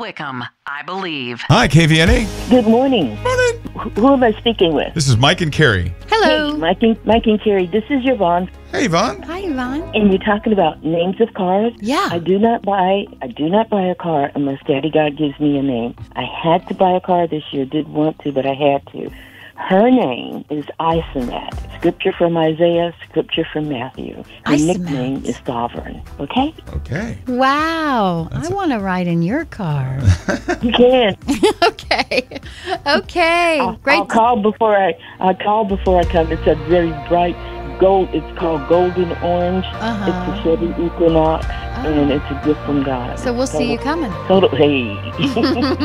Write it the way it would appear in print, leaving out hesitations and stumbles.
Wickham, I believe. Hi, KVNA. Good morning. Morning. Who am I speaking with? This is Mike and Carrie. Hello. Hey, Mike and Carrie, this is Yvonne, Hey, Yvonne. Hi, Yvonne. and you're talking about names of cars. Yeah. I do not buy a car unless Daddy God gives me a name. I had to buy a car this year. Did want to, but I had to. Her name is Isomat. Scripture from Isaiah, scripture from Matthew. Her Isomat. nickname is Sovereign. Okay? Okay. Wow. I want to ride in your car. You can. Okay. Okay. Great. I'll call before I come. It's a very bright gold. It's called Golden Orange. Uh-huh. It's a Chevy Equinox, and it's a gift from God. So we'll see you coming. Hey.